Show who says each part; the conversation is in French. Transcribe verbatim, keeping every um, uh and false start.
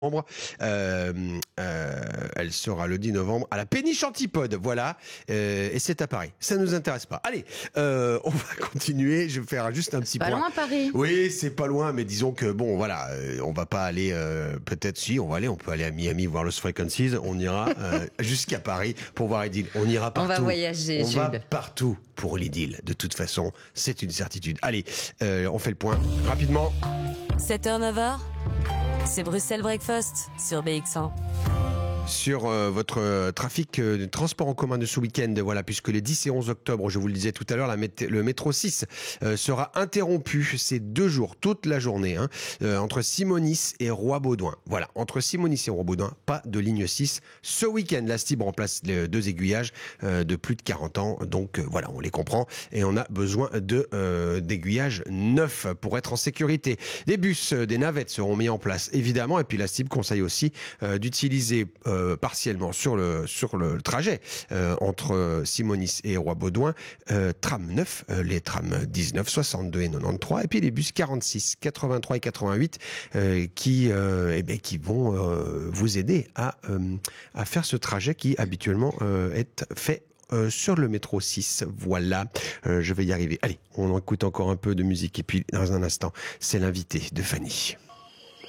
Speaker 1: novembre. Euh, euh, elle sera le dix novembre à la Péniche Antipode, voilà, euh, et c'est à Paris. Ça nous intéresse pas. Allez, euh, on va continuer. Je vais faire juste un petit
Speaker 2: Pas
Speaker 1: point.
Speaker 2: loin Paris.
Speaker 1: Oui, c'est pas loin, mais disons que bon, voilà, euh, on va pas aller. Euh, Peut-être si, on va aller. On peut aller à Miami voir Lost Frequencies. On ira euh, jusqu'à Paris pour voir Idylle. On ira
Speaker 2: On
Speaker 1: partout.
Speaker 2: va voyager,
Speaker 1: On va
Speaker 2: Jules.
Speaker 1: partout pour l'Idylle. De toute façon, c'est une certitude. Allez, euh, on fait le point rapidement.
Speaker 3: sept heures neuf heures, c'est Bruxelles Breakfast sur B X cent.
Speaker 1: Sur euh, votre euh, trafic euh, de transport en commun de ce week-end, voilà, puisque les dix et onze octobre, je vous le disais tout à l'heure, la mét- le métro six euh, sera interrompu ces deux jours, toute la journée, hein, euh, entre Simonis et Roi-Baudouin. Voilà, entre Simonis et Roi-Baudouin, pas de ligne six. Ce week-end, la Stib remplace les deux aiguillages euh, de plus de quarante ans, donc euh, voilà, on les comprend, et on a besoin de euh, d'aiguillages neufs pour être en sécurité. Des bus, euh, des navettes seront mis en place, évidemment, et puis la Stib conseille aussi euh, d'utiliser euh, partiellement sur le sur le trajet euh, entre Simonis et Roi-Baudouin, euh, tram neuf, euh, les trams dix-neuf, soixante-deux et quatre-vingt-treize, et puis les bus quarante-six, quatre-vingt-trois et quatre-vingt-huit euh, qui euh, eh bien, qui vont euh, vous aider à euh, à faire ce trajet qui habituellement euh, est fait Euh, sur le métro six. Voilà, euh, je vais y arriver. Allez, on écoute encore un peu de musique et puis dans un instant, c'est l'invité de Fanny.